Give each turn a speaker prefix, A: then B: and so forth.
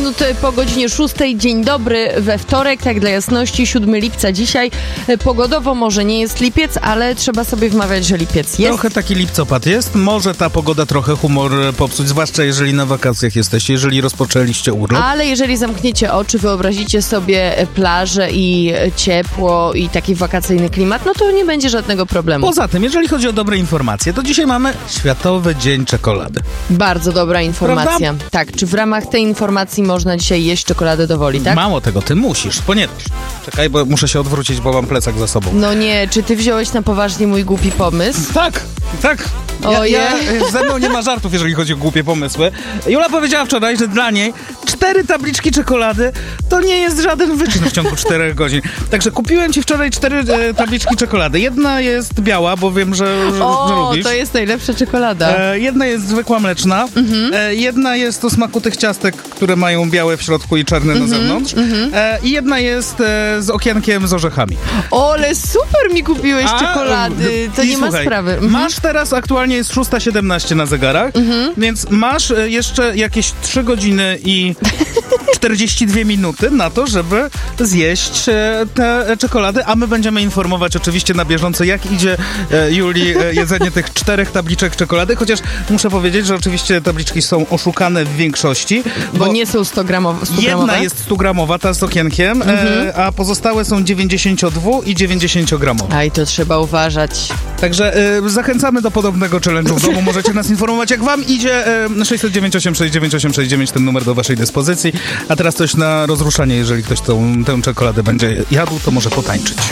A: minut po godzinie 6. Dzień dobry we wtorek, tak dla jasności, 7 lipca dzisiaj. Pogodowo może nie jest lipiec, ale trzeba sobie wmawiać, że lipiec jest.
B: Trochę taki lipcopad jest. Może ta pogoda trochę humor popsuć, zwłaszcza jeżeli na wakacjach jesteście, jeżeli rozpoczęliście urlop.
A: Ale jeżeli zamkniecie oczy, wyobrazicie sobie plażę i ciepło i taki wakacyjny klimat, no to nie będzie żadnego problemu.
B: Poza tym, jeżeli chodzi o dobre informacje, to dzisiaj mamy Światowy Dzień Czekolady.
A: Bardzo dobra informacja.
B: Prawda?
A: Tak, czy w ramach tej informacji można dzisiaj jeść czekoladę do woli, tak?
B: Mało tego, ty musisz, ponieważ... Czekaj, bo muszę się odwrócić, bo mam plecak za sobą.
A: No nie, czy ty wziąłeś na poważnie mój głupi pomysł?
B: Tak. Ze mną nie ma żartów, jeżeli chodzi o głupie pomysły. Jula powiedziała wczoraj, że dla niej 4 tabliczki czekolady to nie jest żaden wyczyn w ciągu 4 godzin. Także kupiłem ci wczoraj 4 tabliczki czekolady. Jedna jest biała, bo wiem, że lubisz.
A: To jest najlepsza czekolada.
B: Jedna jest zwykła mleczna. Jedna jest o smaku tych ciastek, które mają białe w środku i czarne na zewnątrz. I jedna jest z okienkiem z orzechami.
A: Ale super mi kupiłeś czekolady. To nie ma sprawy.
B: Masz teraz, aktualnie jest 6:17 na zegarach, więc masz jeszcze jakieś 3 godziny i 42 minuty na to, żeby zjeść te czekolady, a my będziemy informować oczywiście na bieżąco, jak idzie Julii jedzenie tych 4 tabliczek czekolady, chociaż muszę powiedzieć, że oczywiście tabliczki są oszukane w większości.
A: Bo nie są 100 gramowe.
B: Jedna jest 100-gramowa, ta z okienkiem, a pozostałe są 92 i 90-gramowe.
A: Aj, to trzeba uważać.
B: Także zachęcamy do podobnego challenge'u w domu. Możecie nas informować, jak wam idzie. 609869869, ten numer do waszej dyspozycji. A teraz coś na rozruszanie, jeżeli ktoś tę czekoladę będzie jadł, to może potańczyć.